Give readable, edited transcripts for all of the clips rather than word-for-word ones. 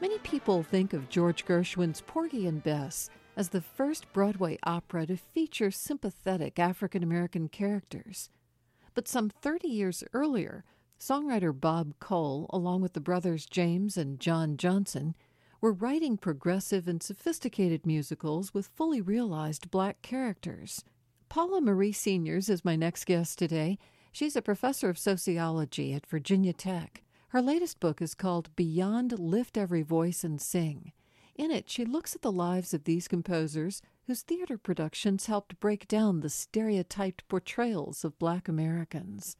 Many people think of George Gershwin's Porgy and Bess as the first Broadway opera to feature sympathetic African American characters. But some 30 years earlier, songwriter Bob Cole, along with the brothers James and John Johnson, were writing progressive and sophisticated musicals with fully realized black characters. Paula Marie Seniors is my next guest today. She's a professor of sociology at Virginia Tech. Her latest book is called Beyond Lift Every Voice and Sing. In it, she looks at the lives of these composers whose theater productions helped break down the stereotyped portrayals of black Americans.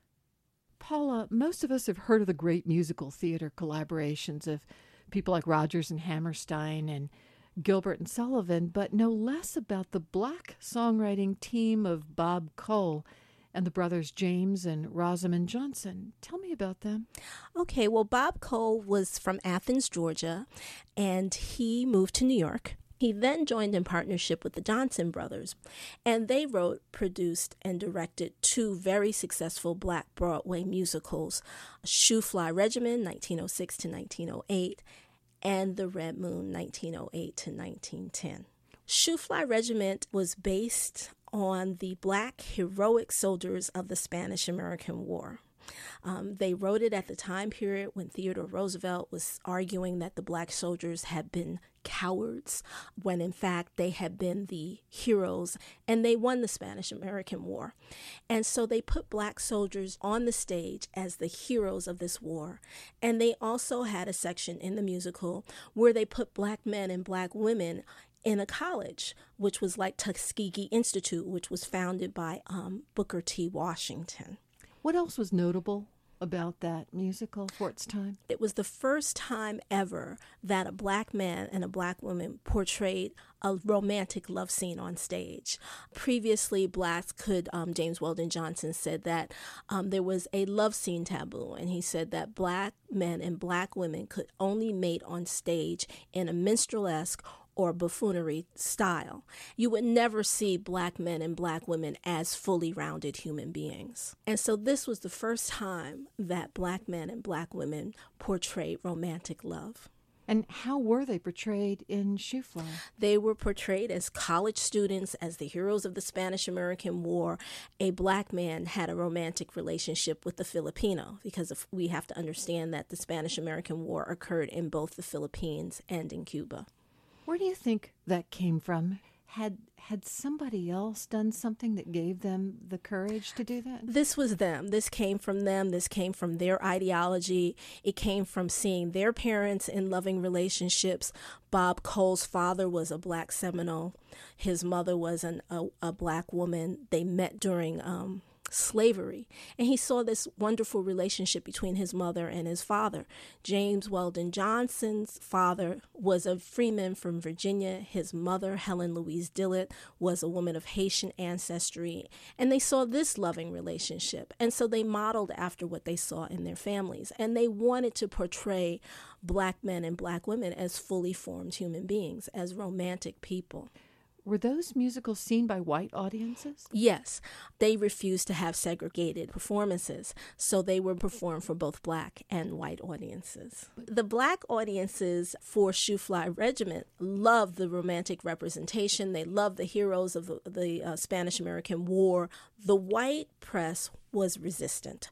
Paula, most of us have heard of the great musical theater collaborations of people like Rodgers and Hammerstein and Gilbert and Sullivan, but know less about the black songwriting team of Bob Cole and the brothers James and Rosamond Johnson. Tell me about them. Okay, well, Bob Cole was from Athens, Georgia, and he moved to New York. He then joined in partnership with the Johnson brothers, and they wrote, produced, and directed two very successful black Broadway musicals, Shoo Fly Regiment, 1906 to 1908, and The Red Moon, 1908 to 1910. Shoo Fly Regiment was based on the black heroic soldiers of the Spanish-American War. They wrote it at the time period when Theodore Roosevelt was arguing that the black soldiers had been cowards, when in fact they had been the heroes, and they won the Spanish-American War. And so they put black soldiers on the stage as the heroes of this war. And they also had a section in the musical where they put black men and black women in a college, which was like Tuskegee Institute, which was founded by Booker T. Washington. What else was notable about that musical for its time? It was the first time ever that a black man and a black woman portrayed a romantic love scene on stage. Previously, blacks could, James Weldon Johnson said that there was a love scene taboo, and he said that black men and black women could only mate on stage in a minstrelsque or buffoonery style. You would never see black men and black women as fully rounded human beings. And so this was the first time that black men and black women portrayed romantic love. And how were they portrayed in Shoo Fly? They were portrayed as college students, as the heroes of the Spanish-American War. A black man had a romantic relationship with the Filipino, because we have to understand that the Spanish-American War occurred in both the Philippines and in Cuba. Where do you think that came from? Had somebody else done something that gave them the courage to do that? This was them. This came from them. This came from their ideology. It came from seeing their parents in loving relationships. Bob Cole's father was a black Seminole. His mother was a black woman. They met during slavery, and he saw this wonderful relationship between his mother and his father. James Weldon Johnson's father was a freeman from Virginia. His mother, Helen Louise Dillett, was a woman of Haitian ancestry, and they saw this loving relationship, and so they modeled after what they saw in their families, and they wanted to portray black men and black women as fully formed human beings, as romantic people. Were those musicals seen by white audiences? Yes. They refused to have segregated performances, so they were performed for both black and white audiences. The black audiences for Shoo Fly Regiment loved the romantic representation. They loved the heroes of the Spanish-American War. The white press was resistant.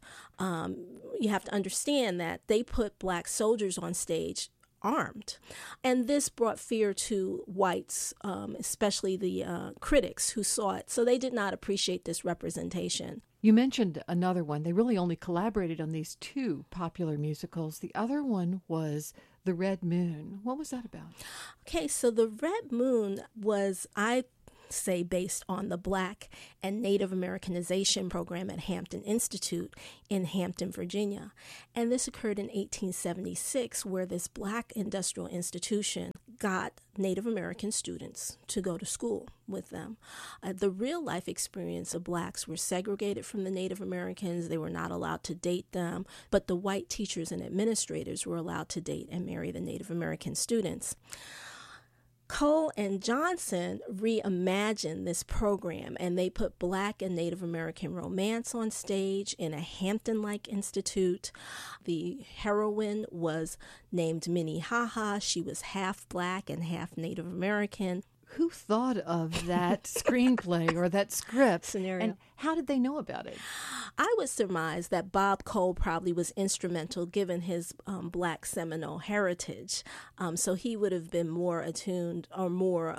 You have to understand that they put black soldiers on stage armed. And this brought fear to whites, especially the critics who saw it. So they did not appreciate this representation. You mentioned another one. They really only collaborated on these two popular musicals. The other one was The Red Moon. What was that about? Okay, so The Red Moon was, I say, based on the Black and Native Americanization program at Hampton Institute in Hampton, Virginia. And this occurred in 1876, where this Black industrial institution got Native American students to go to school with them. The real life experience of blacks were segregated from the Native Americans. They were not allowed to date them, but the white teachers and administrators were allowed to date and marry the Native American students. Cole and Johnson reimagined this program, and they put Black and Native American romance on stage in a Hampton-like institute. The heroine was named Minnehaha. She was half Black and half Native American. Who thought of that screenplay or that script Scenario. And how did they know about it? I would surmise that Bob Cole probably was instrumental given his Black Seminole heritage. So he would have been more attuned or more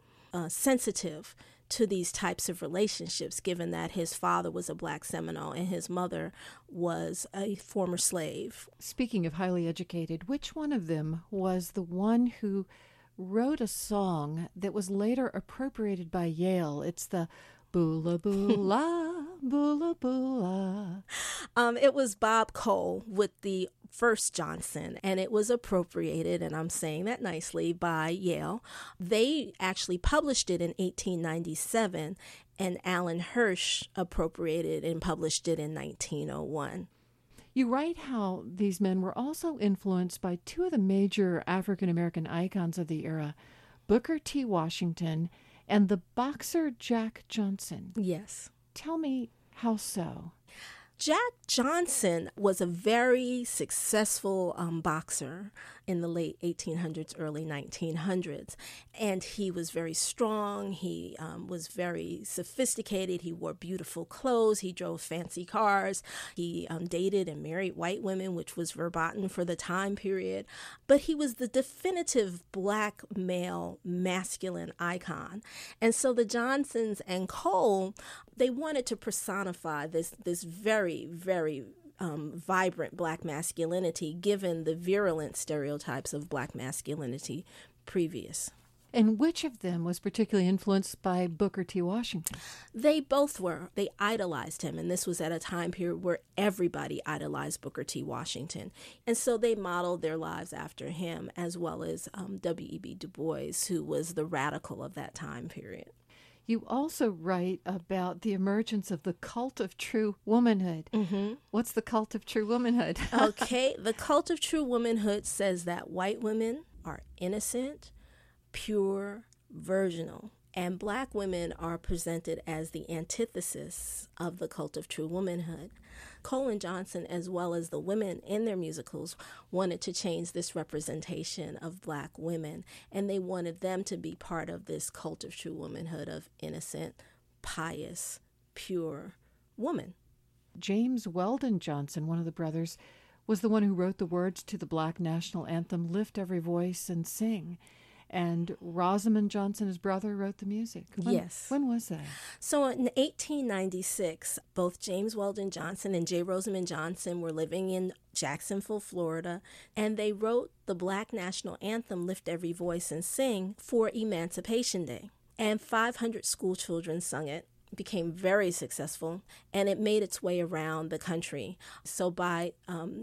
sensitive to these types of relationships, given that his father was a Black Seminole and his mother was a former slave. Speaking of highly educated, which one of them was the one who wrote a song that was later appropriated by Yale? It's the Boola Boola, Boola Boola. It was Bob Cole with the first Johnson, and it was appropriated, and I'm saying that nicely, by Yale. They actually published it in 1897, and Alan Hirsch appropriated and published it in 1901. You write how these men were also influenced by two of the major African-American icons of the era, Booker T. Washington and the boxer Jack Johnson. Yes. Tell me how so. Jack Johnson was a very successful boxer in the late 1800s, early 1900s. And he was very strong. He was very sophisticated. He wore beautiful clothes. He drove fancy cars. He dated and married white women, which was verboten for the time period. But he was the definitive Black male masculine icon. And so the Johnsons and Cole, they wanted to personify this very, very vibrant Black masculinity, given the virulent stereotypes of Black masculinity previous. And which of them was particularly influenced by Booker T. Washington? They both were. They idolized him, and this was at a time period where everybody idolized Booker T. Washington. And so they modeled their lives after him, as well as W.E.B. Du Bois, who was the radical of that time period. You also write about the emergence of the cult of true womanhood. Mm-hmm. What's the cult of true womanhood? Okay, the cult of true womanhood says that white women are innocent, pure, virginal, and Black women are presented as the antithesis of the cult of true womanhood. Cole and Johnson, as well as the women in their musicals, wanted to change this representation of Black women, and they wanted them to be part of this cult of true womanhood of innocent, pious, pure woman. James Weldon Johnson, one of the brothers, was the one who wrote the words to the Black national anthem, "Lift Every Voice and Sing." And Rosamond Johnson, his brother, wrote the music. Yes. When was that? So in 1896, both James Weldon Johnson and J. Rosamond Johnson were living in Jacksonville, Florida, and they wrote the Black national anthem, "Lift Every Voice and Sing," for Emancipation Day. And 500 school children sung it. Became very successful, and it made its way around the country. So by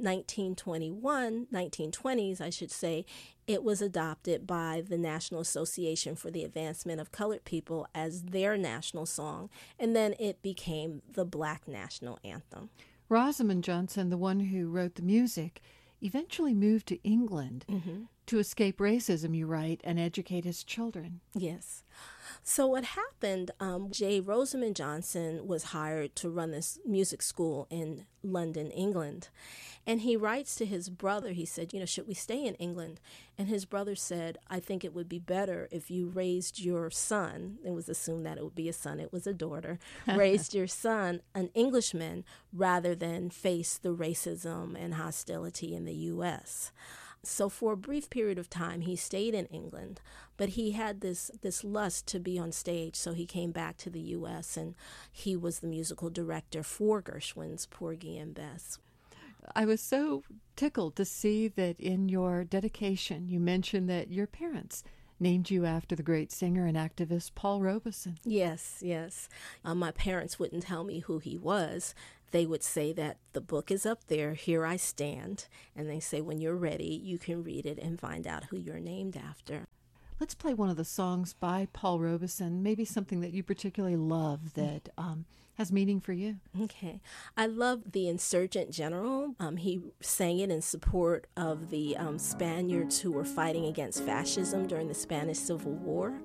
1920s, I should say, it was adopted by the National Association for the Advancement of Colored People as their national song, and then it became the Black national anthem. Rosamond Johnson, the one who wrote the music, eventually moved to England to escape racism, you write, and educate his children. Yes. So what happened, J. Rosamond Johnson was hired to run this music school in London, England. And he writes to his brother, he said, should we stay in England? And his brother said, I think it would be better if you raised your son, it was assumed that it would be a son, it was a daughter, raised your son an Englishman rather than face the racism and hostility in the U.S. So for a brief period of time, he stayed in England, but he had this lust to be on stage, so he came back to the U.S., and he was the musical director for Gershwin's Porgy and Bess. I was so tickled to see that in your dedication, you mentioned that your parents named you after the great singer and activist Paul Robeson. Yes. My parents wouldn't tell me who he was. They would say that the book is up there, here I stand, and they say when you're ready, you can read it and find out who you're named after. Let's play one of the songs by Paul Robeson, maybe something that you particularly love that has meaning for you. Okay. I love The Insurgent General. He sang it in support of the Spaniards who were fighting against fascism during the Spanish Civil War.